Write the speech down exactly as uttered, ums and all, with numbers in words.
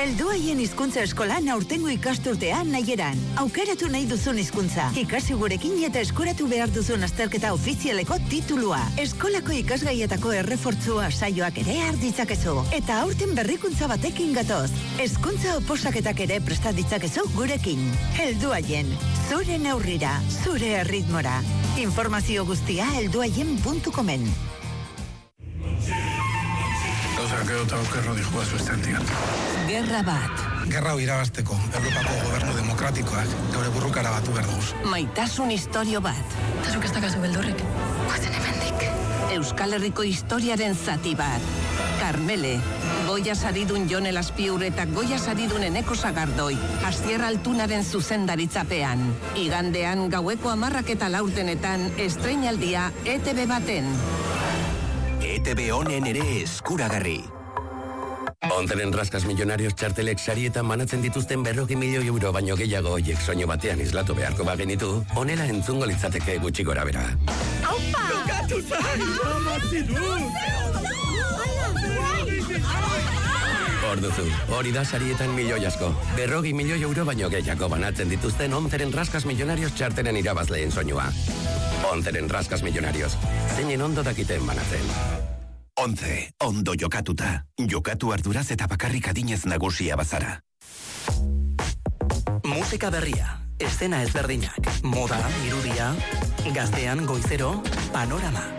Helduaien hizkuntza eskolan aurtengo ikasturtean nahieran. Aukeratu nahi duzun hizkuntza. Ikasi gurekin eta eskuratu behar duzun azterketa ofizialeko titulua. Eskolako ikasgaietako errefortzua saioak ere arditzakezu. Eta aurten berrikuntza batekin gatoz. Hezkuntza oposaketak ere presta ditzakezu gurekin. Helduaien, zure neurrira, zure erritmora. Informazio guztia helduaien puntu comen. Gero eta okerro dijoa zuestantian. Gerra bat. Gerra hau irabazteko, Europako gobernu demokratikoak gaur burrukara batu behar duz. Maitasun historio bat. Tasuk ez dakazu beldurrik. Guazen hemendik. Euskal Herriko historiaren zati bat. Karmele, Goia saridun Jon Elazpiur eta Goia saridun Eneko Sagardoi, Asier Altunaren zuzendaritzapean. Igandean gaueko hamarrak eta laurdenetan estreinaldia E T B baten. E T B honen ere eskuragarri. Onteren raskas millonarios txartelek sarietan manatzen dituzten berrogi milioi euro baino gehiago hoiek soinu batean islatu beharko bagenitu, honela entzungo litzateke gutxi gora bera. Aupa! Tokatu zai! Orduzu, hori da sarietan milioi asko. Berrogi milioi euro baino gehiago banatzen dituzten Onteren raskas millonarios txartelen irabazleen soinua. Onteren raskas millonarios. Zeinen ondo dakiten banatzen. Ontze, ondo jokatuta. Jokatu arduraz eta bakarrik adinez nagusia bazara. Musika berria, eszena ezberdinak, moda, irudia, gaztean goizero, panorama.